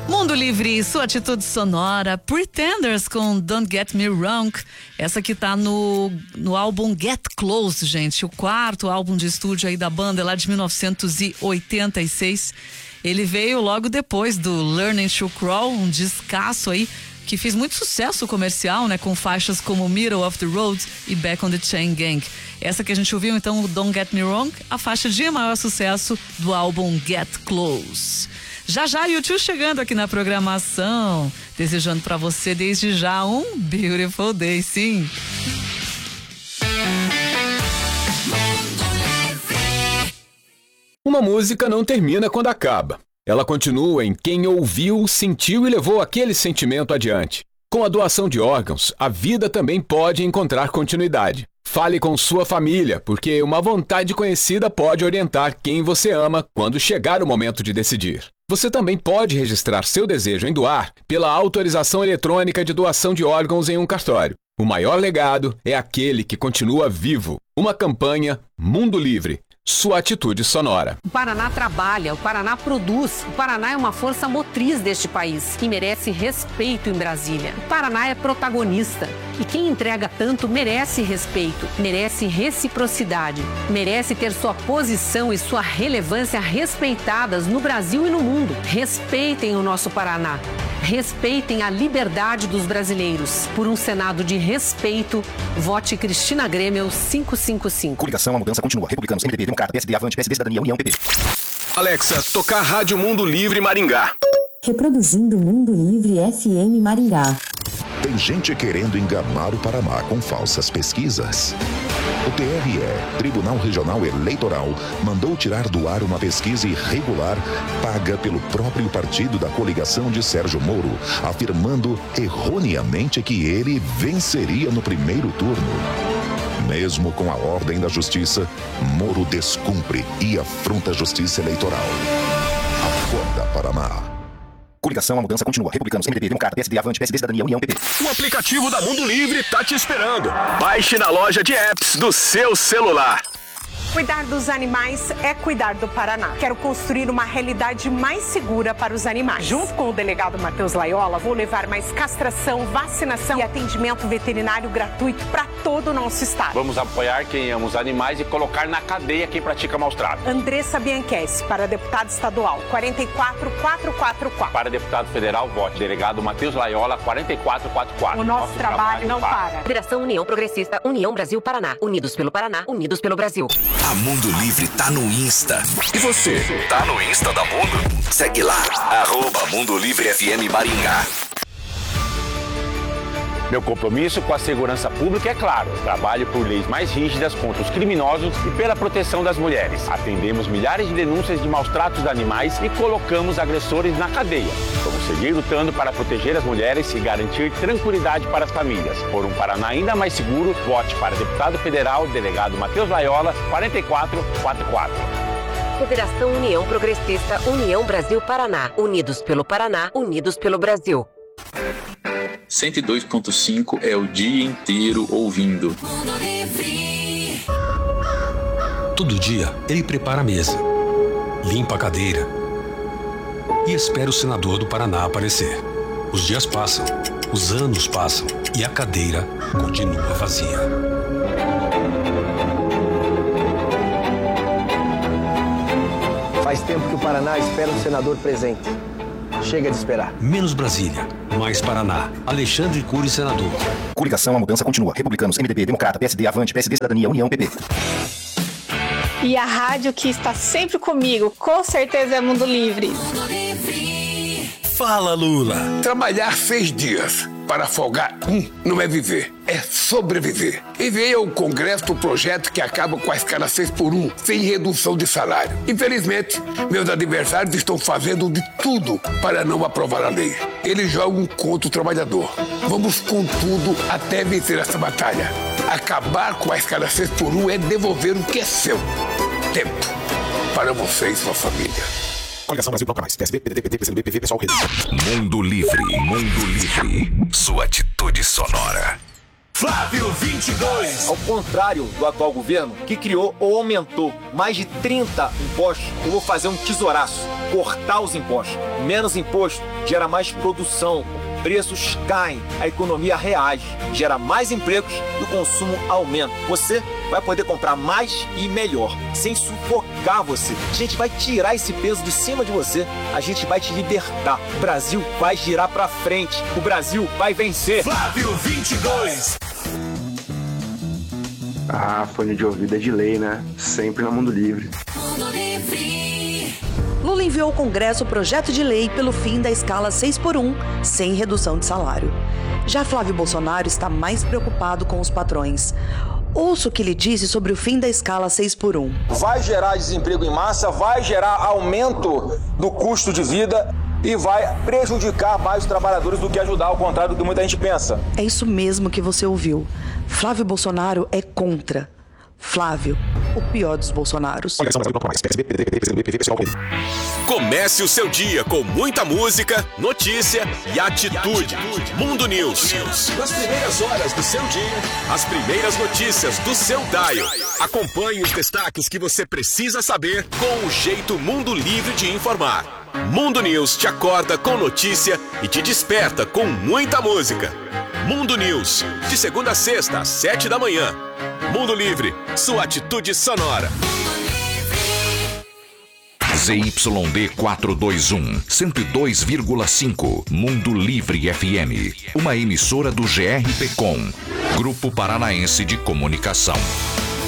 Mundo Livre, sua atitude sonora. Pretenders com Don't Get Me Wrong. Essa que tá no álbum Get Close, gente. O quarto álbum de estúdio aí da banda, lá de 1986. Ele veio logo depois do Learning to Crawl, um descasso aí que fez muito sucesso comercial, né? Com faixas como Middle of the Road e Back on the Chain Gang. Essa que a gente ouviu, então, o Don't Get Me Wrong, a faixa de maior sucesso do álbum Get Close. Já U2 chegando aqui na programação, desejando pra você desde já um beautiful day, sim. Uma música não termina quando acaba. Ela continua em quem ouviu, sentiu e levou aquele sentimento adiante. Com a doação de órgãos, a vida também pode encontrar continuidade. Fale com sua família, porque uma vontade conhecida pode orientar quem você ama quando chegar o momento de decidir. Você também pode registrar seu desejo em doar pela autorização eletrônica de doação de órgãos em um cartório. O maior legado é aquele que continua vivo. Uma campanha Mundo Livre. Sua atitude sonora. O Paraná trabalha, o Paraná produz. O Paraná é uma força motriz deste país, que merece respeito em Brasília. O Paraná é protagonista. E quem entrega tanto merece respeito, merece reciprocidade, merece ter sua posição e sua relevância respeitadas no Brasil e no mundo. Respeitem o nosso Paraná. Respeitem a liberdade dos brasileiros. Por um Senado de respeito, vote Cristina Grêmio 555. Coligação, a mudança continua. Republicanos, MDB, Democrata, PSD, Avante, PSD, Cidadania, União, PP. Alexa, tocar Rádio Mundo Livre Maringá. Reproduzindo Mundo Livre FM Maringá. Tem gente querendo enganar o Paraná com falsas pesquisas. O TRE, Tribunal Regional Eleitoral, mandou tirar do ar uma pesquisa irregular paga pelo próprio partido da coligação de Sérgio Moro, afirmando erroneamente que ele venceria no primeiro turno. Mesmo com a ordem da justiça, Moro descumpre e afronta a justiça eleitoral. Acorda, Paraná. Coligação, a mudança continua. Republicanos, MDB, Democrata, PSD, Avante, PSD, Cidadania, União, PP. O aplicativo da Mundo Livre tá te esperando. Baixe na loja de apps do seu celular. Cuidar dos animais é cuidar do Paraná. Quero construir uma realidade mais segura para os animais. Junto com o delegado Matheus Laiola, vou levar mais castração, vacinação e atendimento veterinário gratuito para todo o nosso estado. Vamos apoiar quem ama os animais e colocar na cadeia quem pratica maus-tratos. Andressa Bianchessi, para deputada estadual, 44444. Para deputado federal, vote delegado Matheus Laiola, 4444. O nosso trabalho não para. Federação União Progressista, União Brasil Paraná. Unidos pelo Paraná, unidos pelo Brasil. A Mundo Livre tá no Insta. E você, tá no Insta da Mundo? Segue lá, @Mundo Livre FM Maringá. Meu compromisso com a segurança pública é claro. Trabalho por leis mais rígidas contra os criminosos e pela proteção das mulheres. Atendemos milhares de denúncias de maus-tratos de animais e colocamos agressores na cadeia. Vamos seguir lutando para proteger as mulheres e garantir tranquilidade para as famílias. Por um Paraná ainda mais seguro, vote para deputado federal, delegado Matheus Laiola, 4444. Federação União Progressista, União Brasil Paraná. Unidos pelo Paraná, unidos pelo Brasil. 102.5 é o dia inteiro ouvindo. Todo dia ele prepara a mesa, limpa a cadeira e espera o senador do Paraná aparecer. Os dias passam, os anos passam e a cadeira continua vazia. Faz tempo que o Paraná espera um senador presente. Chega de esperar. Menos Brasília, mais Paraná. Alexandre Cury, senador. Coligação, a mudança continua. Republicanos, MDB, Democrata, PSD, Avante, PSD, Cidadania, União, PP. E a rádio que está sempre comigo, com certeza é Mundo Livre. Fala, Lula. Trabalhar 6 dias para folgar não é viver, é sobreviver. Enviei ao Congresso o projeto que acaba com a escala 6x1, sem redução de salário. Infelizmente, meus adversários estão fazendo de tudo para não aprovar a lei. Eles jogam contra o trabalhador. Vamos com tudo até vencer essa batalha. Acabar com a escala 6x1 é devolver o que é seu. Tempo para você e sua família. Coligação Brasil Bloco Mais. PSB, PDT, PT, PCdoB, PV, PSOL, Rede. Mundo Livre, Mundo Livre. Sua atitude sonora. Flávio 22. Ao contrário do atual governo, que criou ou aumentou mais de 30 impostos, eu vou fazer um tesouraço, cortar os impostos. Menos imposto gera mais produção, preços caem, a economia reage, gera mais empregos e o consumo aumenta. Você vai poder comprar mais e melhor, sem sufocar você. A gente vai tirar esse peso de cima de você, a gente vai te libertar. O Brasil vai girar pra frente, o Brasil vai vencer. Flávio 22. Fone de ouvido é de lei, né? Sempre no Mundo Livre. Mundo Livre. Lula enviou ao Congresso o projeto de lei pelo fim da escala 6x1, sem redução de salário. Já Flávio Bolsonaro está mais preocupado com os patrões. Ouça o que ele disse sobre o fim da escala 6x1. Vai gerar desemprego em massa, vai gerar aumento do custo de vida e vai prejudicar mais os trabalhadores do que ajudar, ao contrário do que muita gente pensa. É isso mesmo que você ouviu. Flávio Bolsonaro é contra. Flávio, o pior dos Bolsonaros. Comece o seu dia com muita música, notícia e atitude. Mundo News. Nas primeiras horas do seu dia, as primeiras notícias do seu dial. Acompanhe os destaques que você precisa saber com o jeito Mundo Livre de informar. Mundo News te acorda com notícia e te desperta com muita música. Mundo News, de segunda a sexta, às 7 da manhã. Mundo Livre, sua atitude sonora. ZYD 421, 102,5. Mundo Livre FM. Uma emissora do GRPcom, Grupo Paranaense de Comunicação.